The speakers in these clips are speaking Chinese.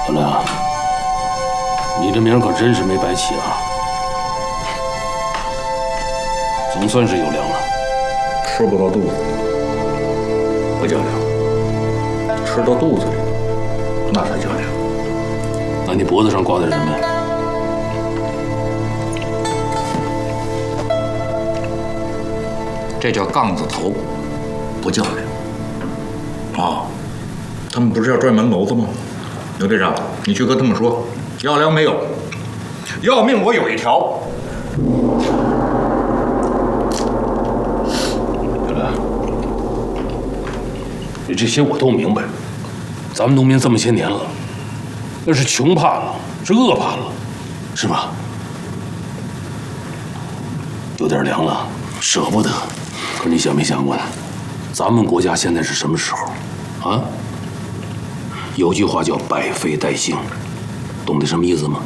小亮，你这名可真是没白起啊，总算是有粮了。 吃不到肚子不叫粮，吃到肚子里那才叫粮。 那你脖子上挂的什么呀？ 这叫杠子头，不叫粮。哦，他们不是要拽门楼子吗？刘队长，你去跟他们说，要粮没有，要命我有一条。 小亮，你这些我都明白，咱们农民这么些年了，那是穷怕了，是饿怕了，是吧？有点粮了，舍不得。可是你想没想过呢？咱们国家现在是什么时候？啊？有句话叫“百废待兴”，懂得什么意思吗？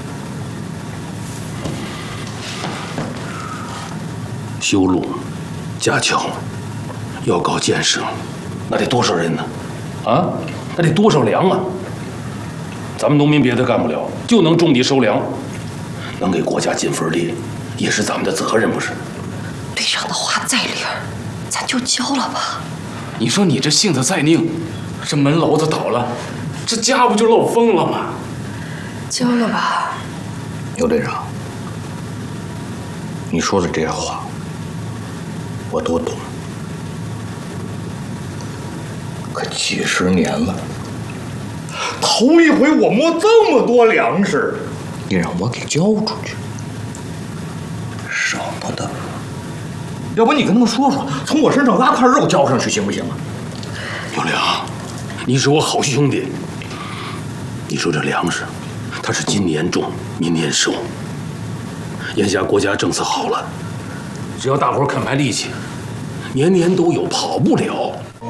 修路、架桥，要搞建设，那得多少人呢？啊？那得多少粮啊？咱们农民别的干不了，就能种地收粮，能给国家尽份力，也是咱们的责任，不是？ 队长的话在理儿，咱就交了吧。 你说你这性子再拧，这门楼子倒了，这家不就漏风了吗？ 交了吧。 刘队长，你说的这些话，我都懂。可几十年了，头一回我摸这么多粮食，你让我给交出去，舍不得。要不你跟他们说说，从我身上拉块肉交上去行不行啊？ 有良，你是我好兄弟。你说这粮食，它是今年种，明年收。眼下国家政策好了，只要大伙肯卖力气，年年都有，跑不了。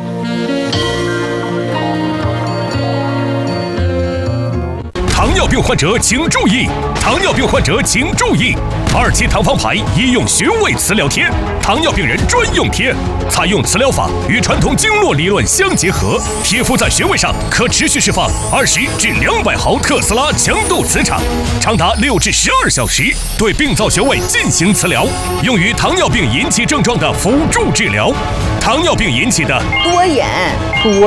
糖尿病患者请注意！糖尿病患者请注意！2期糖方牌医用穴位磁疗贴，糖尿病人专用贴，采用磁疗法与传统经络理论相结合，贴敷在穴位上可持续释放20至200毫特斯拉强度磁场，长达6至12小时，对病灶穴位进行磁疗，用于糖尿病引起症状的辅助治疗。糖尿病引起的多眼、